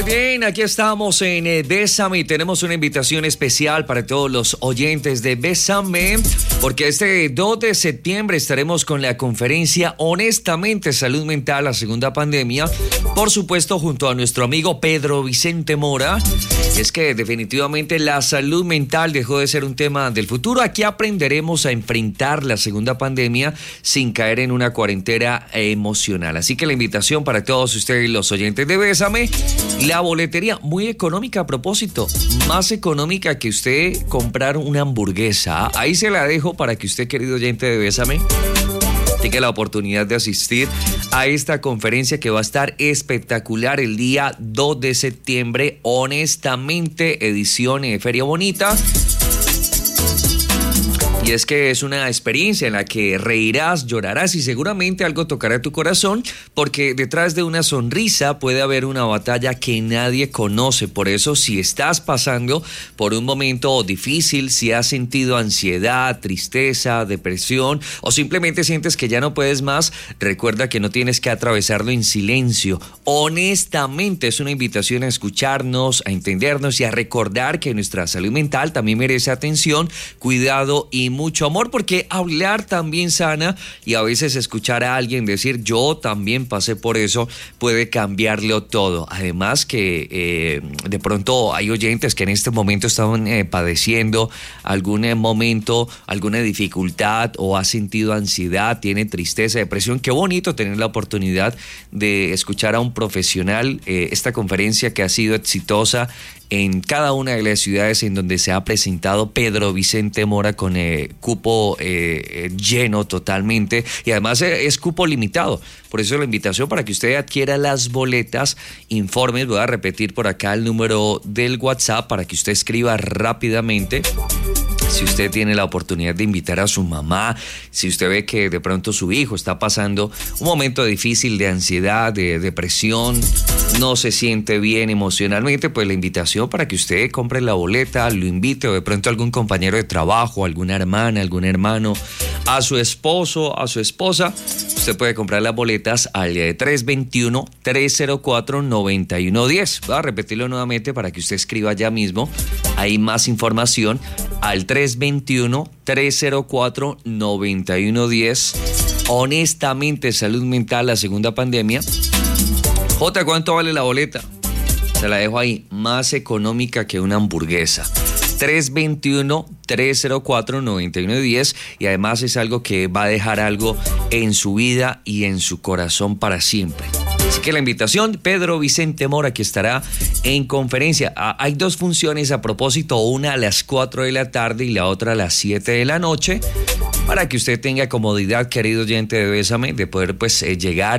Muy bien, aquí estamos en Bésame y tenemos una invitación especial para todos los oyentes de Bésame, porque este 2 de septiembre estaremos con la conferencia Honestamente Salud Mental, la segunda pandemia, por supuesto junto a nuestro amigo Pedro Vicente Mora. Es que definitivamente la salud mental dejó de ser un tema del futuro. Aquí aprenderemos a enfrentar la segunda pandemia sin caer en una cuarentena emocional. Así que la invitación para todos ustedes los oyentes de Bésame. La boletería muy económica a propósito, más económica que usted comprar una hamburguesa. Ahí se la dejo para que usted, querido oyente de Bésame, tenga la oportunidad de asistir a esta conferencia que va a estar espectacular el día 2 de septiembre. Honestamente, edición Feria Bonita. Y es que es una experiencia en la que reirás, llorarás y seguramente algo tocará tu corazón, porque detrás de una sonrisa puede haber una batalla que nadie conoce. Por eso, si estás pasando por un momento difícil, si has sentido ansiedad, tristeza, depresión o simplemente sientes que ya no puedes más, recuerda que no tienes que atravesarlo en silencio. Honestamente, es una invitación a escucharnos, a entendernos y a recordar que nuestra salud mental también merece atención, cuidado y mucho amor, porque hablar también sana, y a veces escuchar a alguien decir yo también pasé por eso puede cambiarlo todo. Además que de pronto hay oyentes que en este momento están padeciendo algún momento, alguna dificultad o ha sentido ansiedad, tiene tristeza, depresión. Qué bonito tener la oportunidad de escuchar a un profesional. Esta conferencia que ha sido exitosa en cada una de las ciudades en donde se ha presentado, Pedro Vicente Mora, con cupo lleno totalmente, y además es cupo limitado. Por eso la invitación para que usted adquiera las boletas, informes, voy a repetir por acá el número del WhatsApp para que usted escriba rápidamente. Si usted tiene la oportunidad de invitar a su mamá, si usted ve que de pronto su hijo está pasando un momento difícil de ansiedad, de depresión, no se siente bien emocionalmente, pues la invitación para que usted compre la boleta, lo invite, o de pronto algún compañero de trabajo, alguna hermana, algún hermano, a su esposo, a su esposa. Usted puede comprar las boletas al 321-304-9110. Voy a repetirlo nuevamente para que usted escriba ya mismo. Hay más información al 321-304-9110. Honestamente, salud mental, la segunda pandemia. Jota, ¿cuánto vale la boleta? Se la dejo ahí, más económica que una hamburguesa. 321-304-9110, y además es algo que va a dejar algo en su vida y en su corazón para siempre. Así que la invitación, Pedro Vicente Mora, que estará en conferencia. Hay dos funciones a propósito, una a las 4 de la tarde y la otra a las 7 de la noche, para que usted tenga comodidad, querido oyente de Bésame, de poder llegar